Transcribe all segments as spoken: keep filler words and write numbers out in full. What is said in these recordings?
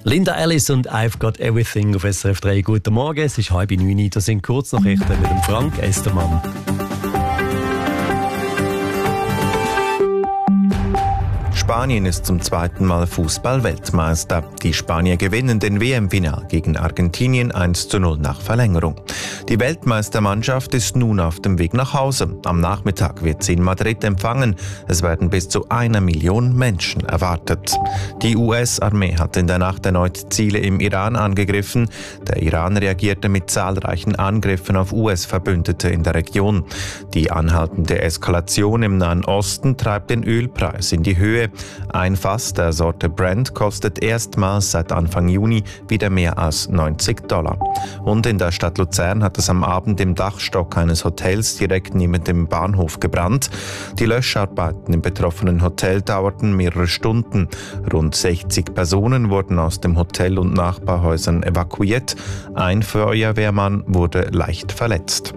Linda Ellis und I've Got Everything auf S R F drei. Guten Morgen, es ist halb neun. Das sind Kurznachrichten mit dem Frank Estermann. Spanien ist zum zweiten Mal Fußball-Weltmeister. Die Spanier gewinnen den W M-Final gegen Argentinien eins zu null nach Verlängerung. Die Weltmeistermannschaft ist nun auf dem Weg nach Hause. Am Nachmittag wird sie in Madrid empfangen. Es werden bis zu einer Million Menschen erwartet. Die U S-Armee hat in der Nacht erneut Ziele im Iran angegriffen. Der Iran reagierte mit zahlreichen Angriffen auf U S-Verbündete in der Region. Die anhaltende Eskalation im Nahen Osten treibt den Ölpreis in die Höhe. Ein Fass der Sorte Brent kostet erstmals seit Anfang Juni wieder mehr als neunzig Dollar. Und in der Stadt Luzern hat es am Abend im Dachstock eines Hotels direkt neben dem Bahnhof gebrannt. Die Löscharbeiten im betroffenen Hotel dauerten mehrere Stunden. Rund sechzig Personen wurden aus dem Hotel und Nachbarhäusern evakuiert. Ein Feuerwehrmann wurde leicht verletzt.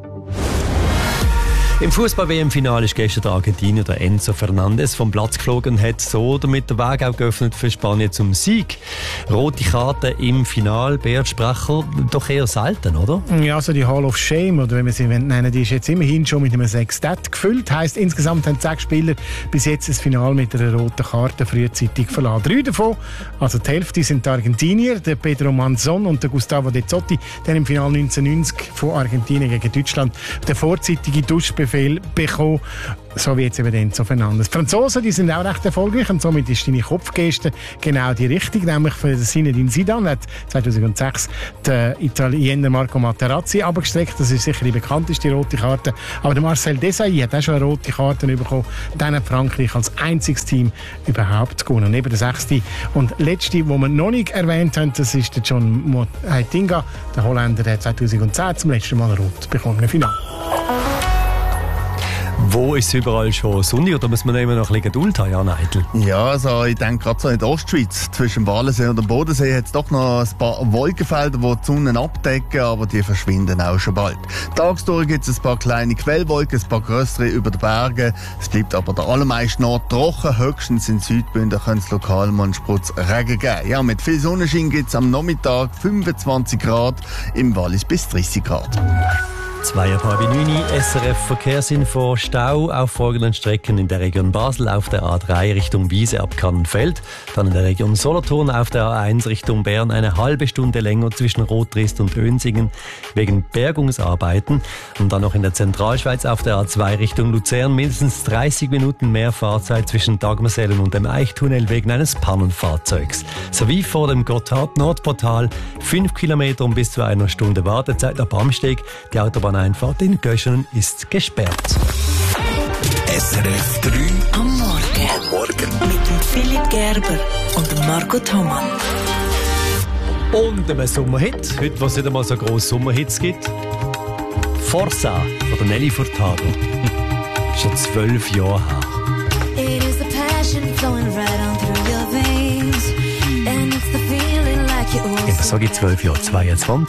Im Fußball-W M-Finale ist gestern der Argentinier der Enzo Fernandes vom Platz geflogen und hat so damit den Weg auch geöffnet für Spanien zum Sieg. Rote Karte im Finale, Beat Sprecher, doch eher selten, oder? Ja, also die Hall of Shame, oder wenn wir sie nennen, die ist jetzt immerhin schon mit einem Sextett gefüllt. Heisst, insgesamt haben sechs Spieler bis jetzt das Finale mit einer roten Karte frühzeitig verlassen. Drei davon, also die Hälfte, sind die Argentinier, der Pedro Manzon und der Gustavo De Zotti, der im Finale neunzehnhundertneunzig von Argentinien gegen Deutschland den vorzeitigen Duschbefehl bekommen, so wie jetzt eben Enzo Fernandes. Die Franzosen, die sind auch recht erfolgreich und somit ist deine Kopfgeste genau die richtige, nämlich für Zinedine Zidane hat zweitausendsechs der Italiener Marco Materazzi abgestreckt. Das ist sicher die bekannteste rote Karte. Aber der Marcel Desailly hat auch schon eine rote Karte bekommen. Dann hat Frankreich als einziges Team überhaupt gewonnen. Und eben der sechste und letzte, den wir noch nicht erwähnt haben, das ist der John Heitinga, der Holländer, der zweitausendzehn zum letzten Mal rot bekommen im Finale. Wo ist es überall schon Sonne oder muss man immer noch ein bisschen Geduld haben, Jan Eitel? Ja, also ich denke gerade so in der Ostschweiz, zwischen dem Walensee und dem Bodensee hat es doch noch ein paar Wolkenfelder, die die Sonne abdecken, aber die verschwinden auch schon bald. Tagsdurch gibt es ein paar kleine Quellwolken, ein paar grössere über den Bergen. Es bleibt aber der allermeiste noch trocken, höchstens in Südbünden kann es lokal mal einen Sprutz Regen geben. Ja, mit viel Sonnenschein gibt es am Nachmittag fünfundzwanzig Grad, im Wallis bis dreißig Grad. Zweieinhalb neun S R F Verkehrsinfo. Stau auf folgenden Strecken in der Region Basel auf der A drei Richtung Wiese ab Kannenfeld. Dann in der Region Solothurn auf der A eins Richtung Bern eine halbe Stunde länger zwischen Rotrist und Önsingen wegen Bergungsarbeiten. Und dann noch in der Zentralschweiz auf der A zwei Richtung Luzern mindestens dreißig Minuten mehr Fahrzeit zwischen Dagmersellen und dem Eichtunnel wegen eines Pannenfahrzeugs. Sowie vor dem Gotthard-Nordportal fünf Kilometer und bis zu einer Stunde Wartezeit ab Amsteg. Die Autobahn Einfahrt in Göschenen ist gesperrt. S R F drei am Morgen. Am Morgen. Mit dem Philipp Gerber und dem Marco Thomann. Und einem Sommerhit. Heute, wo es nicht einmal so grosse Sommerhits gibt. Forza von der Nelly Furtado. Schon zwölf Jahre her. It is the passion flowing right on through your veins. And it's the feeling like you always. Ja, sag ich zwölf Jahre, zweiundzwanzig.